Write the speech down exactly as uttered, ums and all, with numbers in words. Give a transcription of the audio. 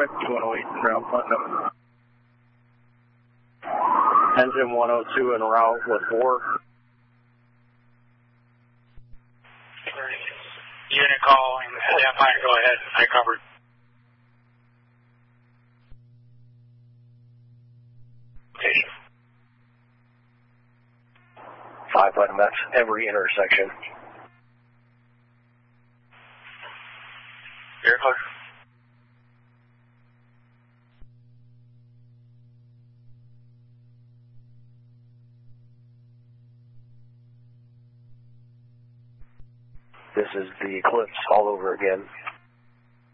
correct one oh eight en route, Putnam. Engine one oh two en route with four. Unit call and stand by and go ahead. I covered. Okay. Five Putnam, that's every intersection. Very close. This is the Eclipse all over again.